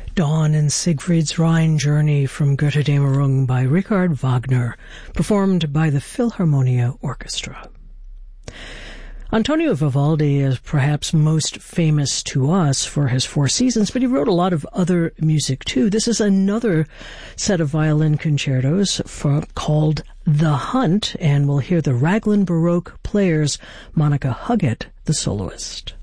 Dawn and Siegfried's Rhine Journey from Götterdämmerung by Richard Wagner, performed by the Philharmonia Orchestra. Antonio Vivaldi is perhaps most famous to us for his Four Seasons, but he wrote a lot of other music too. This is another set of violin concertos called The Hunt, and we'll hear the Raglan Baroque players, Monica Huggett, the soloist.